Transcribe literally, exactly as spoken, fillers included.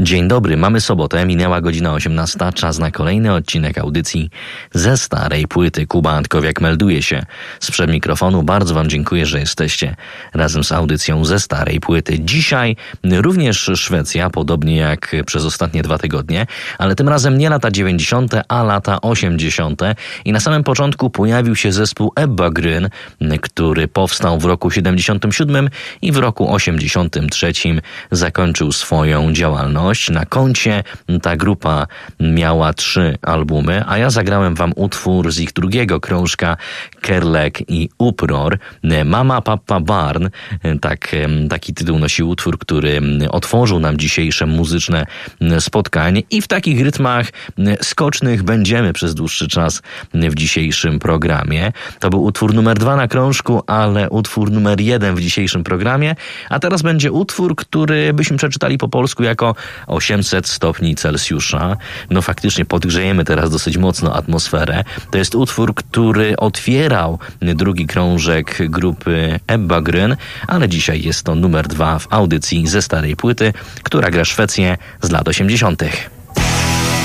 Dzień dobry, mamy sobotę, minęła godzina osiemnasta, czas na kolejny odcinek audycji ze starej płyty. Kuba Antkowiak melduje się sprzed mikrofonu. Bardzo wam dziękuję, że jesteście razem z audycją ze starej płyty. Dzisiaj również Szwecja, podobnie jak przez ostatnie dwa tygodnie, ale tym razem nie lata dziewięćdziesiąte, a lata osiemdziesiąte. I na samym początku pojawił się zespół Ebba Grön, który powstał w roku siedemdziesiątym siódmym i w roku osiemdziesiątym trzecim zakończył swoją działalność. Na koncie ta grupa miała trzy albumy, a ja zagrałem wam utwór z ich drugiego krążka, Kärlek i Upror. Mama, Papa, Barn, tak, taki tytuł nosi utwór, który otworzył nam dzisiejsze muzyczne spotkanie i w takich rytmach skocznych będziemy przez dłuższy czas w dzisiejszym programie. To był utwór numer dwa na krążku, ale utwór numer jeden w dzisiejszym programie, a teraz będzie utwór, który byśmy przeczytali po polsku jako osiemset stopni Celsjusza. No faktycznie podgrzejemy teraz dosyć mocno atmosferę. To jest utwór, który otwierał drugi krążek grupy Ebba Grön, ale dzisiaj jest to numer dwa w audycji ze starej płyty, która gra Szwecję z lat osiemdziesiątych.